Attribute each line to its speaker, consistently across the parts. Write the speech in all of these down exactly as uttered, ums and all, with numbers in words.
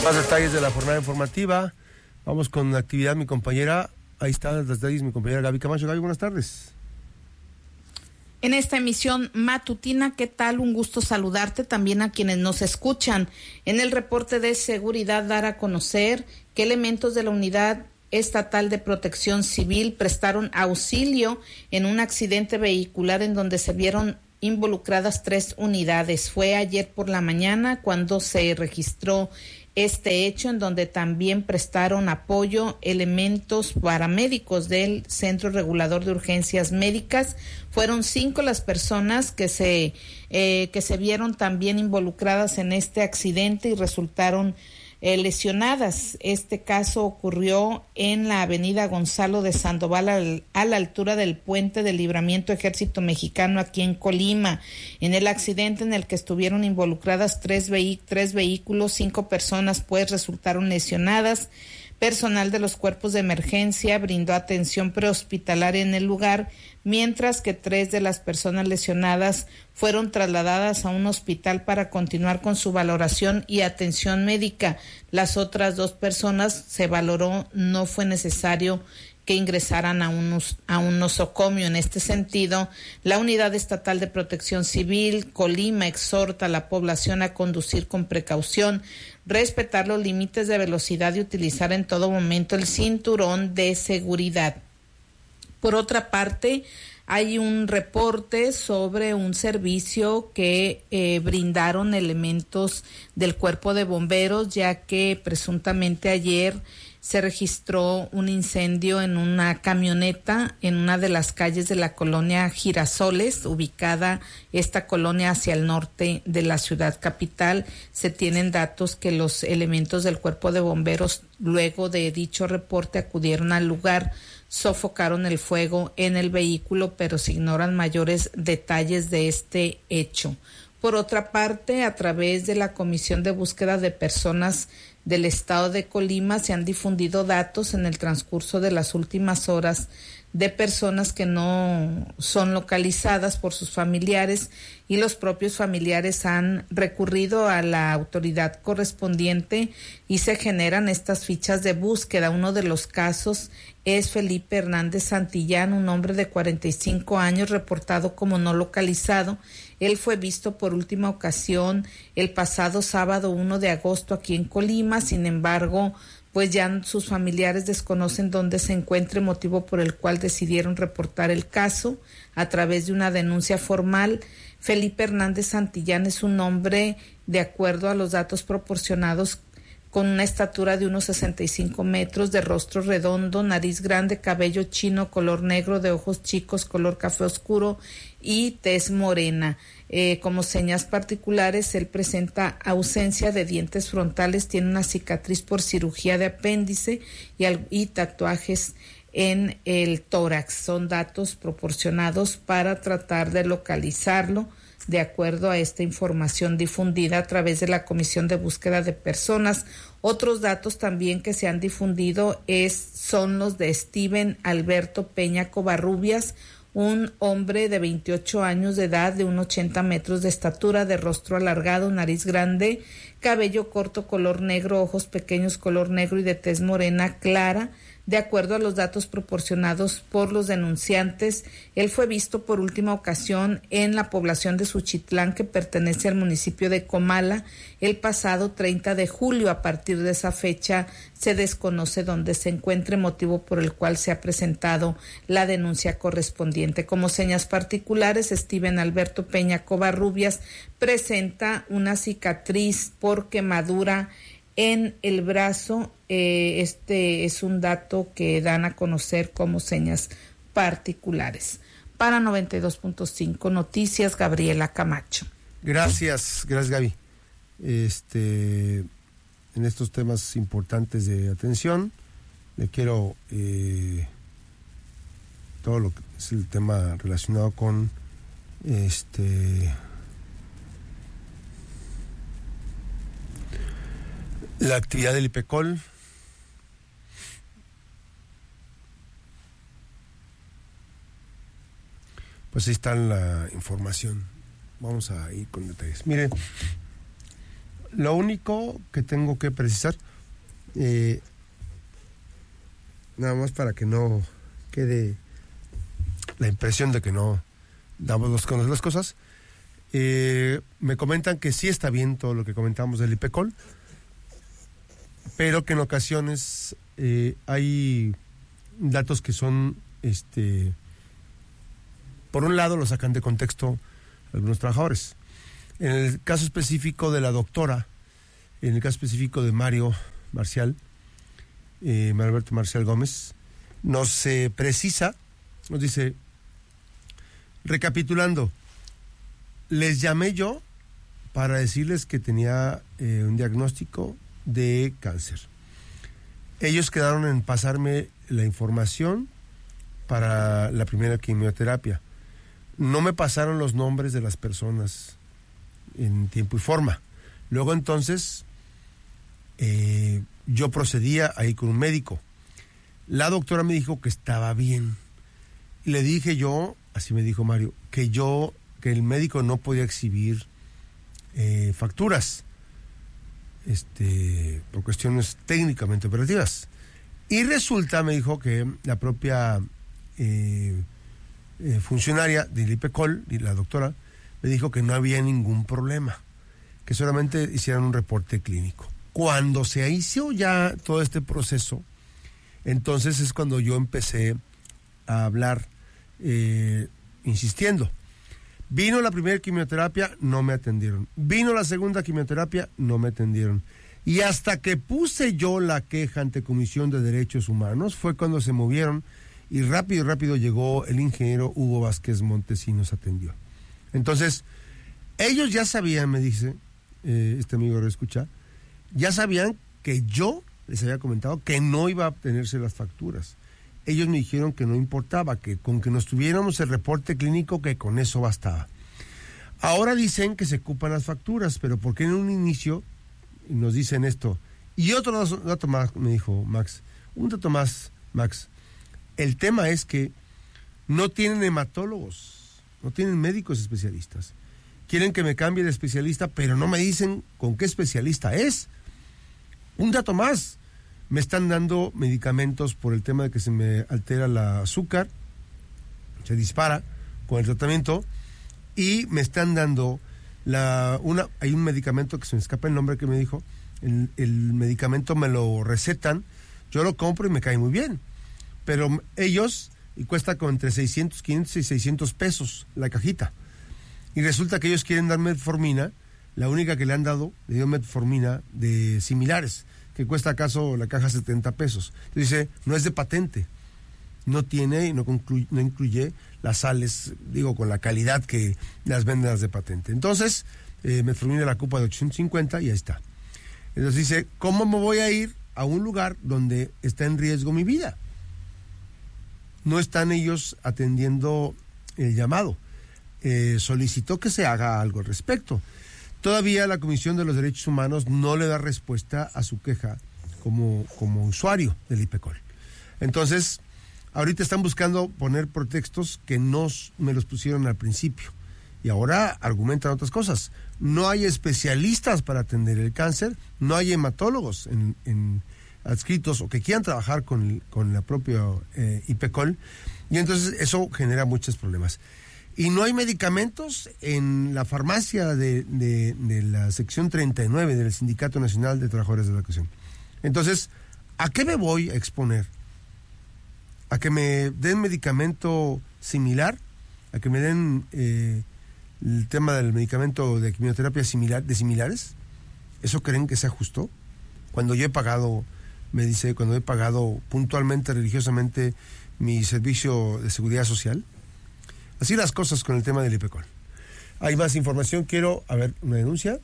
Speaker 1: Más detalles de la jornada informativa. Vamos con la actividad, mi compañera. Ahí está los detalles, mi compañera Gaby Camacho. Gaby, buenas tardes.
Speaker 2: En esta emisión matutina, ¿qué tal? Un gusto saludarte, también a quienes nos escuchan. En el reporte de seguridad, dar a conocer que elementos de la Unidad Estatal de Protección Civil prestaron auxilio en un accidente vehicular en donde se vieron involucradas tres unidades. Fue ayer por la mañana cuando se registró este hecho, en donde también prestaron apoyo elementos paramédicos del Centro Regulador de Urgencias Médicas. Fueron cinco las personas que se eh, que se vieron también involucradas en este accidente y resultaron eh, lesionadas. Este caso ocurrió en la avenida Gonzalo de Sandoval, al, a la altura del puente de Libramiento Ejército Mexicano, aquí en Colima. En el accidente en el que estuvieron involucradas tres, vehi- tres vehículos, cinco personas pues resultaron lesionadas. Personal de los cuerpos de emergencia brindó atención prehospitalaria en el lugar, mientras que tres de las personas lesionadas fueron trasladadas a un hospital para continuar con su valoración y atención médica. Las otras dos personas se valoró, no fue necesario que ingresaran a un, a un nosocomio. En este sentido, la Unidad Estatal de Protección Civil Colima exhorta a la población a conducir con precaución, respetar los límites de velocidad y utilizar en todo momento el cinturón de seguridad. Por otra parte, hay un reporte sobre un servicio que eh, brindaron elementos del Cuerpo de Bomberos, ya que presuntamente ayer se registró un incendio en una camioneta en una de las calles de la colonia Girasoles, ubicada esta colonia hacia el norte de la ciudad capital. Se tienen datos que los elementos del Cuerpo de Bomberos, luego de dicho reporte, acudieron al lugar, sofocaron el fuego en el vehículo, pero se ignoran mayores detalles de este hecho. Por otra parte, a través de la Comisión de Búsqueda de Personas del Estado de Colima se han difundido datos en el transcurso de las últimas horas de personas que no son localizadas por sus familiares, y los propios familiares han recurrido a la autoridad correspondiente y se generan estas fichas de búsqueda. Uno de los casos es Felipe Hernández Santillán, un hombre de cuarenta y cinco años reportado como no localizado. Él fue visto por última ocasión el pasado sábado uno de agosto aquí en Colima. Sin embargo, pues ya sus familiares desconocen dónde se encuentre, motivo por el cual decidieron reportar el caso a través de una denuncia formal. Felipe Hernández Santillán es un hombre, de acuerdo a los datos proporcionados, con una estatura de unos sesenta y cinco metros, de rostro redondo, nariz grande, cabello chino, color negro, de ojos chicos, color café oscuro y tez morena. Eh, como señas particulares, él presenta ausencia de dientes frontales, tiene una cicatriz por cirugía de apéndice y, al, y tatuajes en el tórax. Son datos proporcionados para tratar de localizarlo, de acuerdo a esta información difundida a través de la Comisión de Búsqueda de Personas. Otros datos también que se han difundido es, son los de Steven Alberto Peña Covarrubias, un hombre de veintiocho años de edad, de unos ochenta metros de estatura, de rostro alargado, nariz grande, cabello corto color negro, ojos pequeños color negro y de tez morena clara. De acuerdo a los datos proporcionados por los denunciantes, él fue visto por última ocasión en la población de Suchitlán, que pertenece al municipio de Comala, el pasado treinta de julio. A partir de esa fecha se desconoce dónde se encuentre, motivo por el cual se ha presentado la denuncia correspondiente. Como señas particulares, Steven Alberto Peña Covarrubias presenta una cicatriz por quemadura en el brazo. Eh, este es un dato que dan a conocer como señas particulares. Para noventa y dos punto cinco Noticias, Gabriela Camacho.
Speaker 1: Gracias, gracias Gaby. Este, en estos temas importantes de atención, le quiero eh, todo lo que es el tema relacionado con este la actividad del IPECOL. Pues ahí está la información. Vamos a ir con detalles. Miren, lo único que tengo que precisar, eh, nada más para que no quede la impresión de que no damos los conocer las cosas, eh, me comentan que sí está bien todo lo que comentamos del IPECOL, pero que en ocasiones eh, hay datos que son, este, por un lado, lo sacan de contexto algunos trabajadores. En el caso específico de la doctora, en el caso específico de Mario Marcial, eh, Mario Alberto Marcial Gómez, nos eh, precisa, nos dice, recapitulando, les llamé yo para decirles que tenía eh, un diagnóstico de cáncer. Ellos quedaron en pasarme la información para la primera quimioterapia. No me pasaron los nombres de las personas en tiempo y forma. Luego entonces eh, yo procedía a ir con un médico. La doctora me dijo que estaba bien. Y le dije yo, así me dijo Mario, que yo, que el médico no podía exhibir eh, facturas este, por cuestiones técnicamente operativas. Y resulta, me dijo, que la propia eh, eh, funcionaria del IPECOL, la doctora, me dijo que no había ningún problema, que solamente hicieran un reporte clínico. Cuando se hizo ya todo este proceso, entonces es cuando yo empecé a hablar, eh, insistiendo. Vino la primera quimioterapia, no me atendieron. Vino la segunda quimioterapia, no me atendieron. Y hasta que puse yo la queja ante Comisión de Derechos Humanos, fue cuando se movieron y rápido, rápido llegó el ingeniero Hugo Vázquez Montes y nos atendió. Entonces, ellos ya sabían, me dice eh, este amigo que escucha, ya sabían que yo les había comentado que no iba a obtenerse las facturas. Ellos me dijeron que no importaba, que con que nos tuviéramos el reporte clínico, que con eso bastaba. Ahora dicen que se ocupan las facturas, pero ¿por qué en un inicio nos dicen esto? Y otro dato más, me dijo Max, un dato más, Max. El tema es que no tienen hematólogos, no tienen médicos especialistas. Quieren que me cambie de especialista, pero no me dicen con qué especialista es. Un dato más, me están dando medicamentos por el tema de que se me altera el azúcar, se dispara con el tratamiento, y me están dando la una hay un medicamento que se me escapa el nombre que me dijo, el, el medicamento me lo recetan, yo lo compro y me cae muy bien, pero ellos, y cuesta como entre seiscientos, quinientos y seiscientos pesos la cajita, y resulta que ellos quieren dar metformina, la única que le han dado, le dio metformina de similares, que cuesta acaso la caja setenta pesos. Dice, no es de patente, no tiene, no, concluye, no incluye las sales, digo, con la calidad que las venden las de patente. Entonces, eh, metformina la copa de ochocientos cincuenta y ahí está. Entonces dice, ¿cómo me voy a ir a un lugar donde está en riesgo mi vida? No están ellos atendiendo el llamado. Eh, solicitó que se haga algo al respecto. Todavía la Comisión de los Derechos Humanos no le da respuesta a su queja como, como usuario del IPECOL. Entonces, ahorita están buscando poner pretextos que no me los pusieron al principio. Y ahora argumentan otras cosas. No hay especialistas para atender el cáncer, no hay hematólogos en, en adscritos o que quieran trabajar con, con la propia eh, IPECOL. Y entonces eso genera muchos problemas. Y no hay medicamentos en la farmacia de, de, de la sección treinta y nueve del Sindicato Nacional de Trabajadores de la Educación. Entonces, ¿a qué me voy a exponer? ¿A que me den medicamento similar? ¿A que me den eh, el tema del medicamento de quimioterapia similar, de similares? ¿Eso creen que sea justo? Cuando yo he pagado, me dice, cuando he pagado puntualmente, religiosamente, mi servicio de seguridad social. Así las cosas con el tema del IPECOL. Hay más información, quiero, a ver, una denuncia.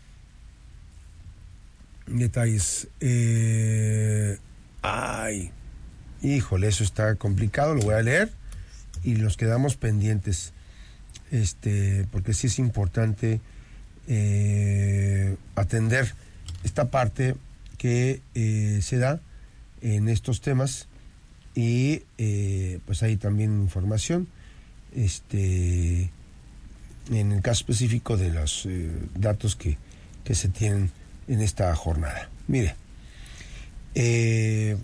Speaker 1: Detalles. Eh, ay, híjole, eso está complicado, lo voy a leer y nos quedamos pendientes. Este, porque sí es importante eh, atender esta parte que eh, se da en estos temas y eh, pues hay también información. Este, en el caso específico de los eh, datos que, que se tienen en esta jornada. Mire, eh,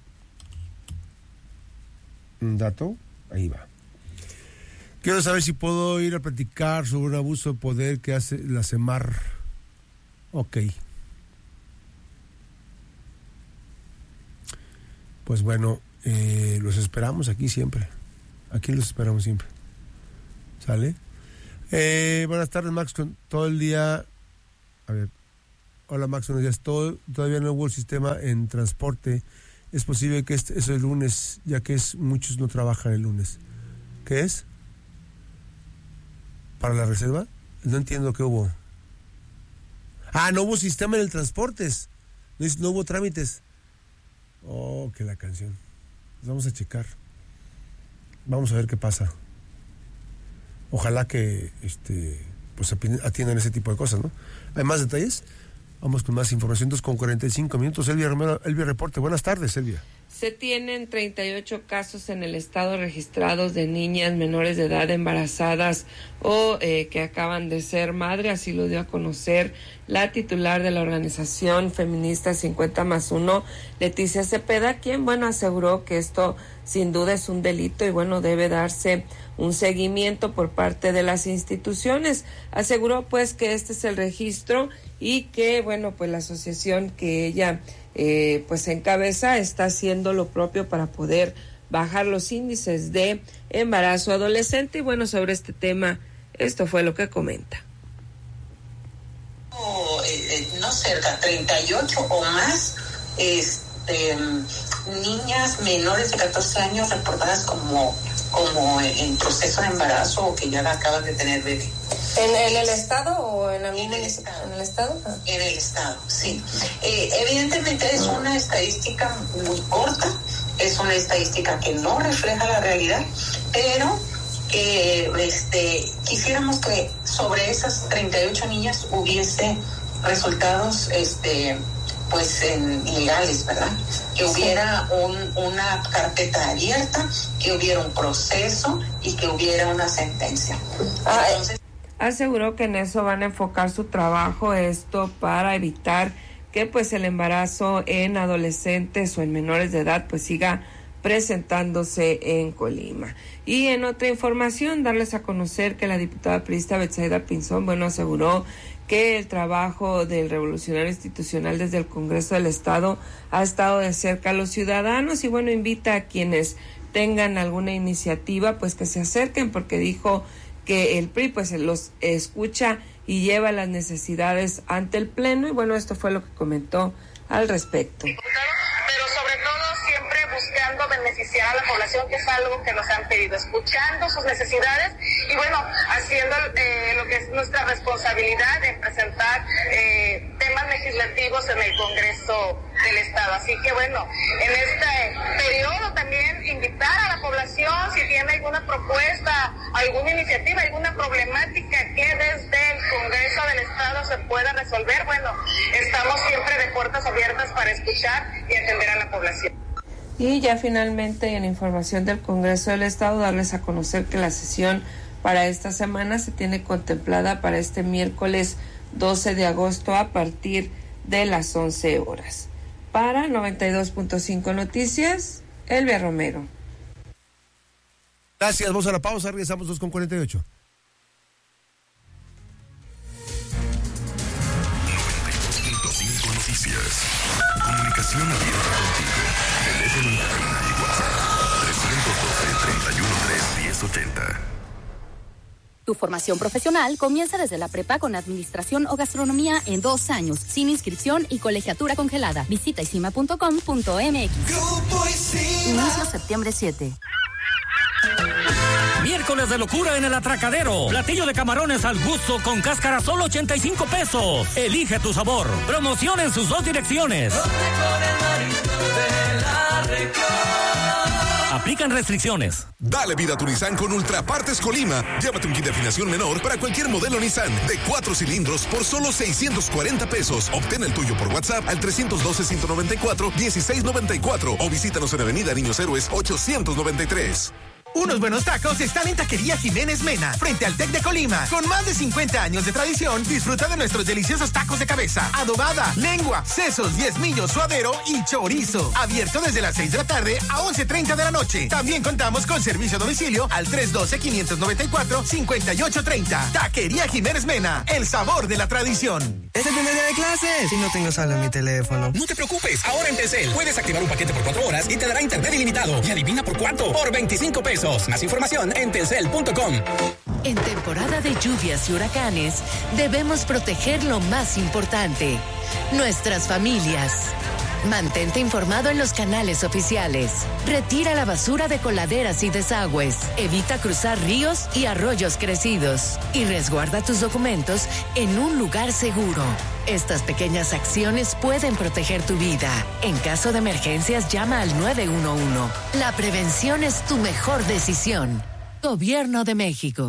Speaker 1: un dato, ahí va. Quiero saber si puedo ir a platicar sobre un abuso de poder que hace la CEMAR. Ok. Pues bueno, eh, los esperamos aquí siempre. Aquí los esperamos siempre. ¿Sale? Eh, buenas tardes, Max, con todo el día. A ver. Hola, Max, buenos días. Todo, todavía no hubo el sistema en transporte. Es posible que este, eso el lunes, ya que es muchos no trabajan el lunes. ¿Qué es? ¿Para la reserva? No entiendo qué hubo. Ah, no hubo sistema en el transporte. No, no hubo trámites. Oh, que la canción. Vamos a checar. Vamos a ver qué pasa. Ojalá que este pues atiendan ese tipo de cosas, ¿no? ¿Hay más detalles? Vamos con más información. Dos con cuarenta y cinco minutos. Elvia Romero, Elvia Reporte. Buenas tardes, Elvia.
Speaker 3: Se tienen treinta y ocho casos en el estado registrados de niñas menores de edad embarazadas o eh, que acaban de ser madre. Así lo dio a conocer la titular de la organización feminista cincuenta más uno, Leticia Cepeda, quien, bueno, aseguró que esto sin duda es un delito y, bueno, debe darse un seguimiento por parte de las instituciones. Aseguró, pues, que este es el registro y que, bueno, pues la asociación que ella eh, pues encabeza está haciendo lo propio para poder bajar los índices de embarazo adolescente. Y bueno, sobre este tema, esto fue lo que comenta.
Speaker 4: Oh, eh, no cerca, treinta y ocho o más este, niñas menores de catorce años reportadas como, como en proceso de embarazo o que ya acaban de tener bebé.
Speaker 3: ¿En, en el estado o en algún
Speaker 4: en el estado?
Speaker 3: ¿En el estado? Ah.
Speaker 4: En el estado, sí. Eh, evidentemente es una estadística muy corta, es una estadística que no refleja la realidad, pero que este, quisiéramos que sobre esas treinta y ocho niñas hubiese resultados este, pues en, legales, ¿verdad? Que hubiera un, una carpeta abierta, que hubiera un proceso y que hubiera una sentencia.
Speaker 3: Ah, Entonces, aseguró que en eso van a enfocar su trabajo, esto para evitar que pues el embarazo en adolescentes o en menores de edad pues siga presentándose en Colima. Y en otra información, darles a conocer que la diputada priista Betsaida Pinzón, bueno, aseguró que el trabajo del Revolucionario Institucional desde el Congreso del Estado ha estado de cerca a los ciudadanos y, bueno, invita a quienes tengan alguna iniciativa pues que se acerquen, porque dijo que el P R I pues los escucha y lleva las necesidades ante el Pleno. Y bueno, esto fue lo que comentó al respecto.
Speaker 5: Pero sobre todo siempre buscando beneficiar a la población, que es algo que nos han pedido, escuchando sus necesidades y bueno, haciendo eh, lo que es nuestra responsabilidad en presentar eh, temas legislativos en el Congreso del Estado. Así que bueno, en este periodo también invitar a la población, si tiene alguna propuesta, alguna iniciativa, alguna problemática que desde el Congreso del Estado se pueda resolver, bueno, estamos siempre de puertas abiertas para escuchar y atender a la población.
Speaker 3: Y ya finalmente, en información del Congreso del Estado, darles a conocer que la sesión para esta semana se tiene contemplada para este miércoles doce de agosto a partir de las once horas. Para noventa y dos punto cinco Noticias, Elvia Romero.
Speaker 1: Gracias, vamos a la pausa, regresamos dos con cuarenta y ocho.
Speaker 6: noventa y dos punto cinco Noticias. Comunicación abierta contigo. Teléfono en cabina y WhatsApp. trescientos doce, treinta y uno, tres, diez ochenta.
Speaker 7: Tu formación profesional comienza desde la prepa con administración o gastronomía en dos años, sin inscripción y colegiatura congelada. Visita isima punto com punto m x. Inicio septiembre siete.
Speaker 8: Miércoles de locura en el Atracadero. Platillo de camarones al gusto con cáscara solo ochenta y cinco pesos. Elige tu sabor. Promoción en sus dos direcciones. Aplican restricciones.
Speaker 6: Dale vida a tu Nissan con Ultrapartes Colima. Llévate un kit de afinación menor para cualquier modelo Nissan de cuatro cilindros por solo seiscientos cuarenta pesos. Obtén el tuyo por WhatsApp al trescientos doce, ciento noventa y cuatro, dieciséis noventa y cuatro o visítanos en Avenida Niños Héroes ochocientos noventa y tres.
Speaker 9: Unos buenos tacos están en Taquería Jiménez Mena, frente al Tec de Colima. Con más de cincuenta años de tradición, disfruta de nuestros deliciosos tacos de cabeza, adobada, lengua, sesos, diezmillo, suadero y chorizo. Abierto desde las seis de la tarde a once treinta de la noche. También contamos con servicio a domicilio al tres uno dos, cinco nueve cuatro, cinco ocho tres cero. Taquería Jiménez Mena, el sabor de la tradición.
Speaker 10: Es el primer día de clases y no tengo saldo en mi teléfono.
Speaker 11: No te preocupes, ahora en Telcel puedes activar un paquete por cuatro horas y te dará internet ilimitado. Y adivina por cuánto, por veinticinco pesos. Más información en telcel punto com.
Speaker 12: En temporada de lluvias y huracanes, debemos proteger lo más importante, nuestras familias. Mantente informado en los canales oficiales. Retira la basura de coladeras y desagües. Evita cruzar ríos y arroyos crecidos. Y resguarda tus documentos en un lugar seguro. Estas pequeñas acciones pueden proteger tu vida. En caso de emergencias, llama al nueve uno uno. La prevención es tu mejor decisión. Gobierno de México.